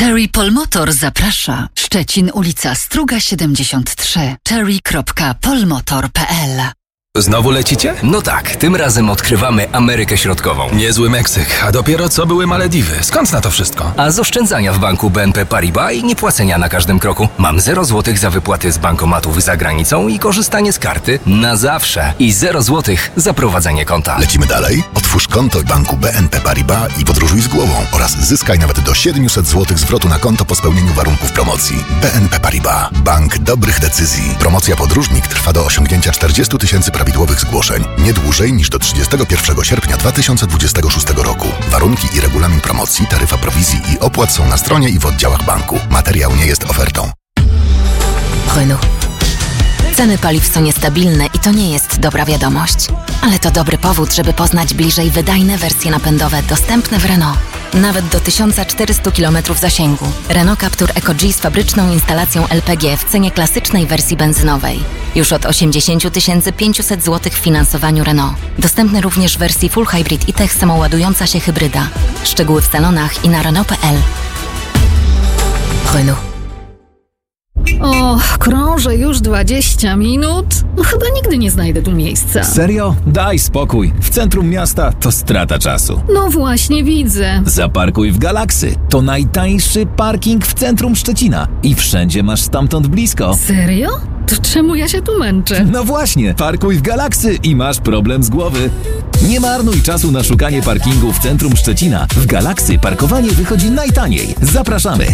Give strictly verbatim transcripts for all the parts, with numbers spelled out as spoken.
Cherry Polmotor zaprasza. Szczecin, ulica Struga siedemdziesiąt trzy. cherry kropka polmotor kropka p l. Znowu lecicie? No tak, tym razem odkrywamy Amerykę Środkową. Niezły Meksyk, a dopiero co były Malediwy. Skąd na to wszystko? A z oszczędzania w banku B N P Paribas i niepłacenia na każdym kroku. Mam zero złotych za wypłaty z bankomatów za granicą i korzystanie z karty na zawsze. I zero złotych za prowadzenie konta. Lecimy dalej? Otwórz konto w banku B N P Paribas i podróżuj z głową oraz zyskaj nawet do siedemset złotych zwrotu na konto po spełnieniu warunków promocji. B N P Paribas. Bank dobrych decyzji. Promocja Podróżnik trwa do osiągnięcia czterdzieści tysięcy prawidłowych zgłoszeń. Nie dłużej niż do trzydziestego pierwszego sierpnia dwa tysiące dwudziestego szóstego roku. Warunki i regulamin promocji, taryfa prowizji i opłat są na stronie i w oddziałach banku. Materiał nie jest ofertą. Renault. Ceny paliw są niestabilne i to nie jest dobra wiadomość. Ale to dobry powód, żeby poznać bliżej wydajne wersje napędowe dostępne w Renault. Nawet do tysiąc czterysta kilometrów zasięgu. Renault Captur Eco-G z fabryczną instalacją L P G w cenie klasycznej wersji benzynowej. Już od osiemdziesiąt tysięcy pięćset złotych w finansowaniu Renault. Dostępny również w wersji Full Hybrid i Tech samoładująca się hybryda. Szczegóły w salonach i na Renault kropka p l. Renault. O, krążę już dwadzieścia minut? No chyba nigdy nie znajdę tu miejsca. Serio? Daj spokój. W centrum miasta to strata czasu. No właśnie widzę. Zaparkuj w Galaxy. To najtańszy parking w centrum Szczecina. I wszędzie masz stamtąd blisko. Serio? To czemu ja się tu męczę? No właśnie, parkuj w Galaxy i masz problem z głowy. Nie marnuj czasu na szukanie parkingu w centrum Szczecina. W Galaxy parkowanie wychodzi najtaniej. Zapraszamy.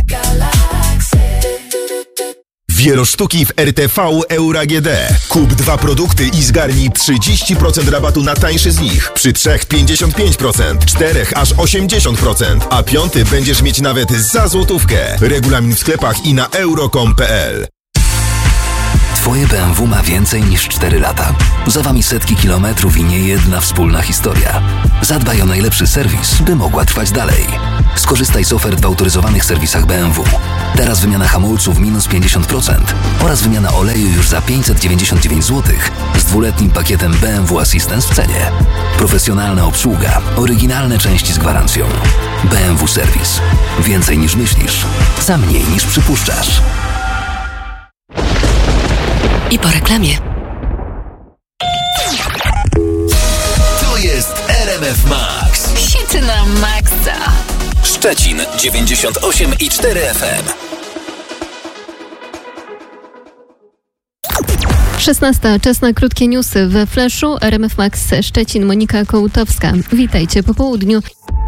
Wielosztuki w R T V Euro A G D. Kup dwa produkty i zgarnij trzydzieści procent rabatu na tańszy z nich. Przy trzech pięćdziesiąt pięć procent, czterech aż osiemdziesiąt procent, a piąty będziesz mieć nawet za złotówkę. Regulamin w sklepach i na euro kropka com kropka p l. Twoje B M W ma więcej niż cztery lata. Za wami setki kilometrów i nie jedna wspólna historia. Zadbaj o najlepszy serwis, by mogła trwać dalej. Skorzystaj z ofert w autoryzowanych serwisach B M W. Teraz wymiana hamulców minus pięćdziesiąt procent oraz wymiana oleju już za pięćset dziewięćdziesiąt dziewięć złotych z dwuletnim pakietem B M W Assistance w cenie. Profesjonalna obsługa, oryginalne części z gwarancją. B M W Serwis. Więcej niż myślisz, za mniej niż przypuszczasz. I po reklamie. To jest R M F Max. Hity na maksa. Szczecin dziewięćdziesiąt osiem i cztery F M. szesnasta. Czas na krótkie newsy we Flashu. R M F Max Szczecin, Monika Kołtowska. Witajcie po południu.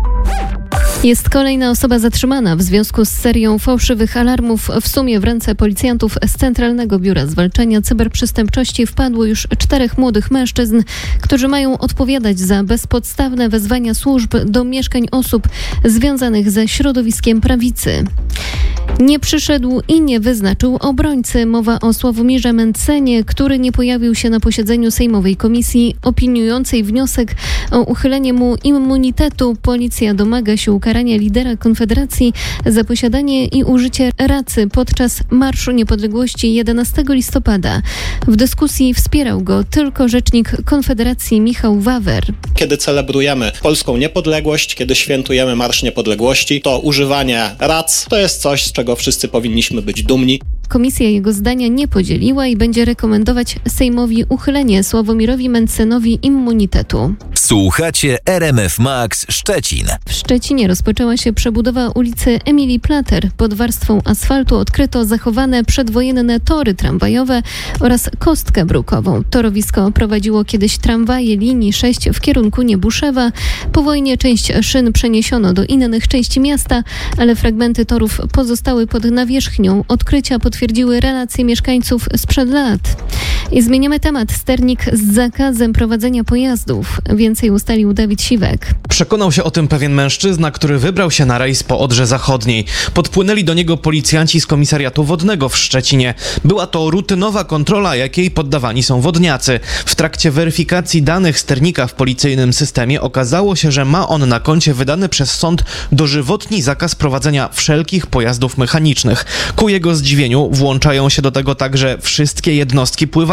Jest kolejna osoba zatrzymana w związku z serią fałszywych alarmów. W sumie w ręce policjantów z Centralnego Biura Zwalczania Cyberprzestępczości wpadło już czterech młodych mężczyzn, którzy mają odpowiadać za bezpodstawne wezwania służb do mieszkań osób związanych ze środowiskiem prawicy. Nie przyszedł i nie wyznaczył obrońcy. Mowa o Sławomirze Mencenie, który nie pojawił się na posiedzeniu Sejmowej Komisji opiniującej wniosek o uchylenie mu immunitetu. Policja domaga się ukarania lidera Konfederacji za posiadanie i użycie racy podczas Marszu Niepodległości jedenastego listopada. W dyskusji wspierał go tylko rzecznik Konfederacji Michał Wawer. Kiedy celebrujemy polską niepodległość, kiedy świętujemy Marsz Niepodległości, to używanie rac to jest coś, z czego wszyscy powinniśmy być dumni. Komisja jego zdania nie podzieliła i będzie rekomendować Sejmowi uchylenie Sławomirowi Mencenowi immunitetu. Słuchacie R M F Max Szczecin. W Szczecinie rozpoczęła się przebudowa ulicy Emilii Plater. Pod warstwą asfaltu odkryto zachowane przedwojenne tory tramwajowe oraz kostkę brukową. Torowisko prowadziło kiedyś tramwaje linii sześć w kierunku Niebuszewa. Po wojnie część szyn przeniesiono do innych części miasta, ale fragmenty torów pozostały pod nawierzchnią. Odkrycia potwierdziły relacje mieszkańców sprzed lat. I zmieniamy temat. Sternik z zakazem prowadzenia pojazdów. Więcej ustalił Dawid Siwek. Przekonał się o tym pewien mężczyzna, który wybrał się na rejs po Odrze Zachodniej. Podpłynęli do niego policjanci z komisariatu wodnego w Szczecinie. Była to rutynowa kontrola, jakiej poddawani są wodniacy. W trakcie weryfikacji danych sternika w policyjnym systemie okazało się, że ma on na koncie wydany przez sąd dożywotni zakaz prowadzenia wszelkich pojazdów mechanicznych. Ku jego zdziwieniu włączają się do tego także wszystkie jednostki pływające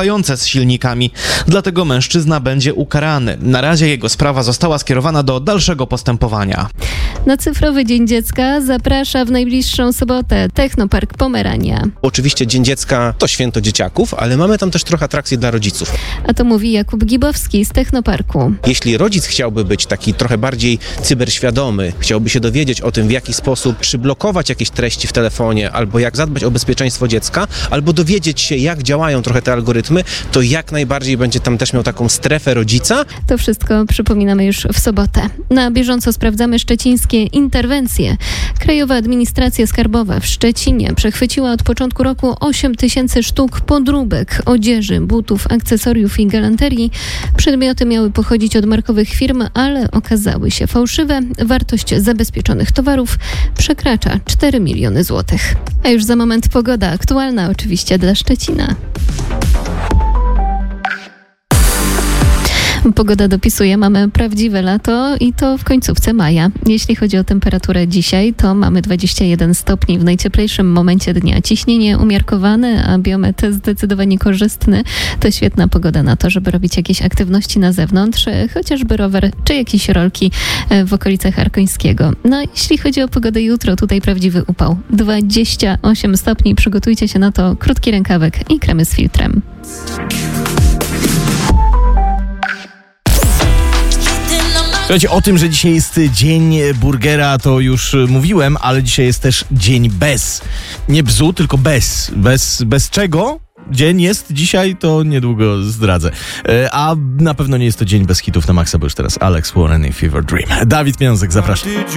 działające z silnikami. Dlatego mężczyzna będzie ukarany. Na razie jego sprawa została skierowana do dalszego postępowania. Na Cyfrowy Dzień Dziecka zaprasza w najbliższą sobotę Technopark Pomerania. Oczywiście Dzień Dziecka to święto dzieciaków, ale mamy tam też trochę atrakcji dla rodziców. A to mówi Jakub Gibowski z Technoparku. Jeśli rodzic chciałby być taki trochę bardziej cyberświadomy, chciałby się dowiedzieć o tym, w jaki sposób przyblokować jakieś treści w telefonie, albo jak zadbać o bezpieczeństwo dziecka, albo dowiedzieć się, jak działają trochę te algorytmy, to jak najbardziej będzie tam też miał taką strefę rodzica. To wszystko przypominamy już w sobotę. Na bieżąco sprawdzamy szczecińskie interwencje. Krajowa Administracja Skarbowa w Szczecinie przechwyciła od początku roku osiem tysięcy sztuk podróbek odzieży, butów, akcesoriów i galanterii. Przedmioty miały pochodzić od markowych firm, ale okazały się fałszywe. Wartość zabezpieczonych towarów przekracza cztery miliony złotych. A już za moment pogoda aktualna oczywiście dla Szczecina. Pogoda dopisuje, mamy prawdziwe lato i to w końcówce maja. Jeśli chodzi o temperaturę dzisiaj, to mamy dwadzieścia jeden stopni w najcieplejszym momencie dnia. Ciśnienie umiarkowane, a biometr zdecydowanie korzystny. To świetna pogoda na to, żeby robić jakieś aktywności na zewnątrz, chociażby rower czy jakieś rolki w okolicach Arkońskiego. No jeśli chodzi o pogodę jutro, tutaj prawdziwy upał. dwadzieścia osiem stopni, przygotujcie się na to, krótki rękawek i kremy z filtrem. Słuchajcie, o tym, że dzisiaj jest dzień burgera, to już mówiłem, ale dzisiaj jest też dzień bez. Nie bzu, tylko bez. Bez, bez czego? Dzień jest dzisiaj, to niedługo zdradzę. A na pewno nie jest to dzień bez hitów na maksa, bo już teraz Alex Warren i Fever Dream. Dawid Miązek, zapraszam.